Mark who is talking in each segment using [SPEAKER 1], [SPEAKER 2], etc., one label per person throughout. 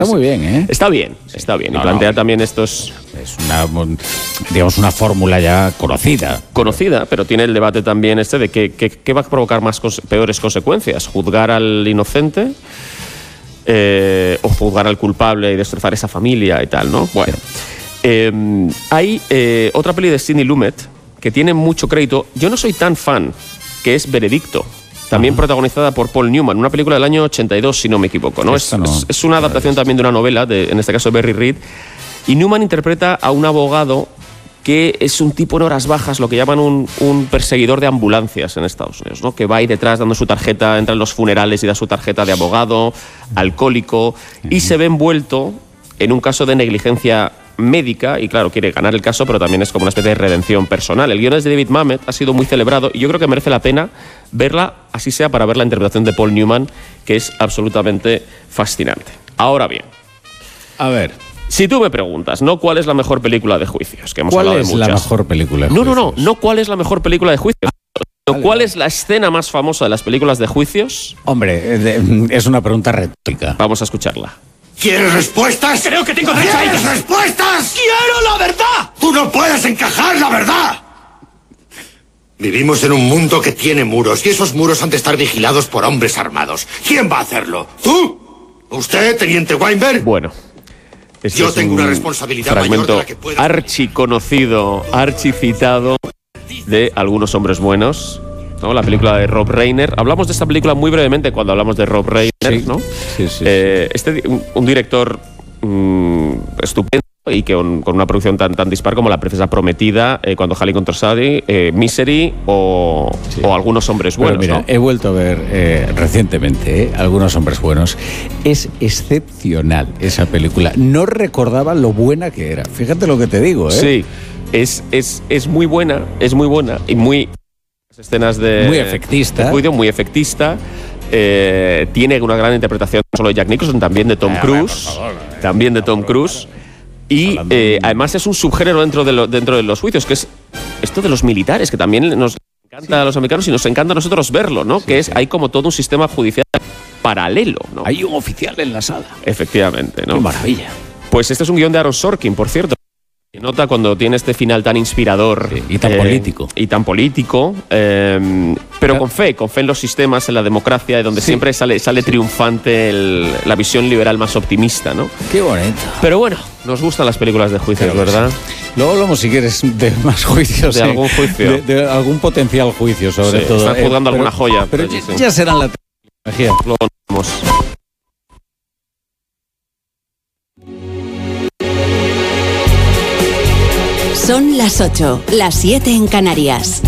[SPEAKER 1] Está muy bien, ¿eh?
[SPEAKER 2] Está bien. Y plantea también estos...
[SPEAKER 1] Es una fórmula ya conocida.
[SPEAKER 2] Conocida, pero tiene el debate también de qué va a provocar peores consecuencias. Juzgar al inocente o juzgar al culpable y destrozar esa familia y tal, ¿no? Bueno, hay otra peli de Sidney Lumet que tiene mucho crédito. Yo no soy tan fan, que es Veredicto. También protagonizada por Paul Newman, una película del año 82, si no me equivoco, ¿no? Es una adaptación también de una novela, en este caso Berry Reed, y Newman interpreta a un abogado que es un tipo en horas bajas, lo que llaman un perseguidor de ambulancias en Estados Unidos, ¿no? Que va ahí detrás dando su tarjeta, entra en los funerales y da su tarjeta de abogado, alcohólico, y se ve envuelto en un caso de negligencia médica, y claro, quiere ganar el caso, pero también es como una especie de redención personal. El guion es de David Mamet, ha sido muy celebrado, y yo creo que merece la pena verla, así sea para ver la interpretación de Paul Newman, que es absolutamente fascinante. Ahora bien,
[SPEAKER 1] a ver,
[SPEAKER 2] si tú me preguntas, no cuál es la mejor película de juicios, que hemos hablado de muchas.
[SPEAKER 1] ¿Cuál es la mejor película de juicios?
[SPEAKER 2] No cuál es la mejor película de juicios. ¿Cuál es la escena más famosa de las películas de juicios?
[SPEAKER 1] Hombre, es una pregunta retórica.
[SPEAKER 2] Vamos a escucharla.
[SPEAKER 3] ¿Quieres respuestas?
[SPEAKER 4] Creo que tengo derecho a ellas.
[SPEAKER 3] ¿Quieres respuestas?
[SPEAKER 4] ¡Quiero la verdad!
[SPEAKER 3] ¡Tú no puedes encajar la verdad! Vivimos en un mundo que tiene muros, y esos muros han de estar vigilados por hombres armados. ¿Quién va a hacerlo? ¿Tú? ¿Usted, teniente Weinberg?
[SPEAKER 2] Bueno,
[SPEAKER 3] yo tengo una responsabilidad mayor de la que puedo.
[SPEAKER 2] Archiconocido, archicitado de Algunos hombres buenos, ¿no? La película de Rob Reiner. Hablamos de esta película muy brevemente cuando hablamos de Rob Reiner, sí, ¿no?
[SPEAKER 1] Sí.
[SPEAKER 2] Un director estupendo y que con una producción tan dispar como La princesa prometida, Cuando Halley encontró a Sally, Misery o Algunos hombres buenos.
[SPEAKER 1] Pero mira,
[SPEAKER 2] ¿no?
[SPEAKER 1] He vuelto a ver recientemente Algunos hombres buenos. Es excepcional esa película. No recordaba lo buena que era. Fíjate lo que te digo, ¿eh?
[SPEAKER 2] Sí, es muy buena y muy... escenas
[SPEAKER 1] muy efectista.
[SPEAKER 2] Muy efectista. Tiene una gran interpretación no solo de Jack Nicholson, también de Tom Cruise. Y además es un subgénero dentro de los juicios, que es esto de los militares, que también nos encanta a los americanos y nos encanta a nosotros verlo, ¿no? Hay como todo un sistema judicial paralelo, ¿no?
[SPEAKER 1] Hay un oficial en la sala.
[SPEAKER 2] Efectivamente, ¿no?
[SPEAKER 1] ¡Qué maravilla!
[SPEAKER 2] Pues este es un guión de Aaron Sorkin, por cierto. Se nota cuando tiene este final tan inspirador
[SPEAKER 1] y tan político.
[SPEAKER 2] Pero con fe en los sistemas, en la democracia, de donde siempre sale triunfante la visión liberal más optimista, ¿no?
[SPEAKER 1] Qué bonito.
[SPEAKER 2] Pero bueno, nos gustan las películas de juicios, ¿verdad?
[SPEAKER 1] Luego hablamos, si quieres, de más juicios.
[SPEAKER 2] De algún juicio.
[SPEAKER 1] De algún potencial juicio, sobre todo.
[SPEAKER 2] Están juzgando alguna joya.
[SPEAKER 1] Pero ya serán la tecnología.
[SPEAKER 2] Luego nos vemos.
[SPEAKER 5] Son las 8, las 7 en Canarias.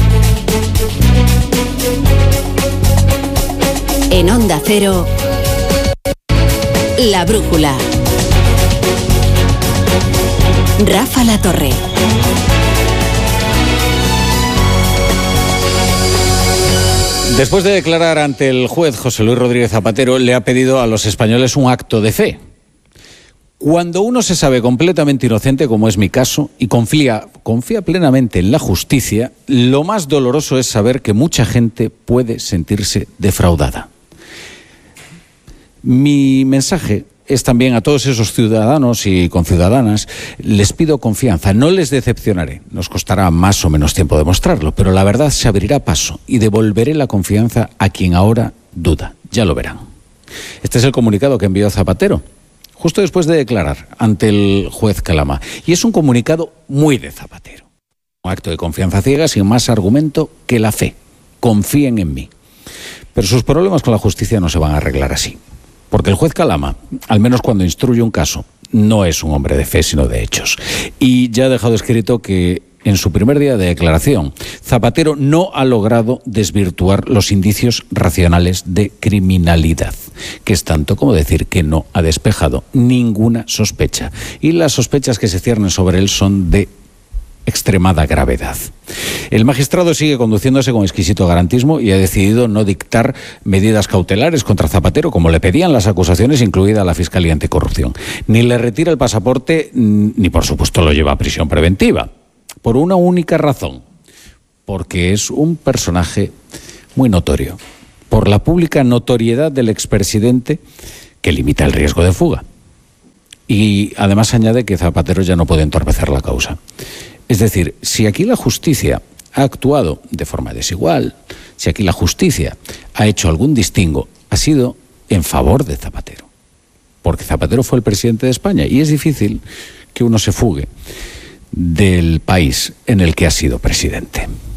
[SPEAKER 5] En Onda Cero, La Brújula. Rafa La Torre.
[SPEAKER 1] Después de declarar ante el juez José Luis Rodríguez Zapatero, le ha pedido a los españoles un acto de fe. Cuando uno se sabe completamente inocente, como es mi caso, y confía plenamente en la justicia, lo más doloroso es saber que mucha gente puede sentirse defraudada. Mi mensaje es también a todos esos ciudadanos y conciudadanas: les pido confianza, no les decepcionaré. Nos costará más o menos tiempo demostrarlo, pero la verdad se abrirá paso y devolveré la confianza a quien ahora duda. Ya lo verán. Este es el comunicado que envió Zapatero justo después de declarar ante el juez Calama. Y es un comunicado muy de Zapatero. Un acto de confianza ciega sin más argumento que la fe. Confíen en mí. Pero sus problemas con la justicia no se van a arreglar así. Porque el juez Calama, al menos cuando instruye un caso, no es un hombre de fe, sino de hechos. Y ya ha dejado escrito que en su primer día de declaración, Zapatero no ha logrado desvirtuar los indicios racionales de criminalidad, que es tanto como decir que no ha despejado ninguna sospecha. Y las sospechas que se ciernen sobre él son de extremada gravedad. El magistrado sigue conduciéndose con exquisito garantismo y ha decidido no dictar medidas cautelares contra Zapatero, como le pedían las acusaciones, incluida la Fiscalía Anticorrupción. Ni le retira el pasaporte, ni por supuesto lo lleva a prisión preventiva. Por una única razón: porque es un personaje muy notorio, por la pública notoriedad del expresidente que limita el riesgo de fuga. Y además añade que Zapatero ya no puede entorpecer la causa. Es decir, si aquí la justicia ha actuado de forma desigual, si aquí la justicia ha hecho algún distingo, ha sido en favor de Zapatero. Porque Zapatero fue el presidente de España y es difícil que uno se fugue del país en el que ha sido presidente.